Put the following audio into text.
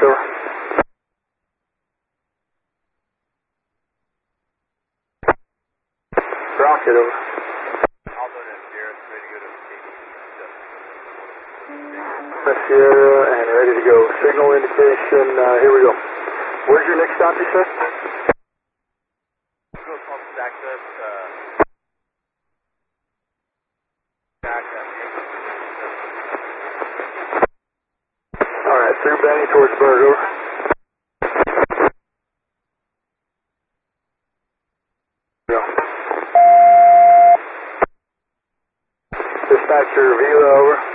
over. Rocket, over. Sierra and ready to go. Signal indication, here we go. Where's your next stop, you said? Alright, through Benny towards Berg, over. Go. Dispatcher, Vila, over.